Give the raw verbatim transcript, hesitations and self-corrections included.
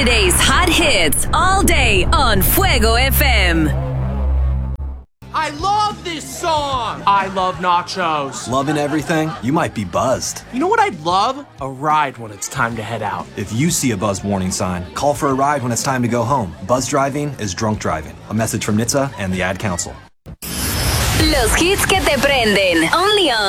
Today's hot hits all day on Fuego F M. I love this song! I love nachos. Loving everything? You might be buzzed. You know what I'd love? A ride when it's time to head out. If you see a buzz warning sign, call for a ride when it's time to go home. Buzz driving is drunk driving. A message from N H T S A and the Ad Council. Los hits que te prenden. Only on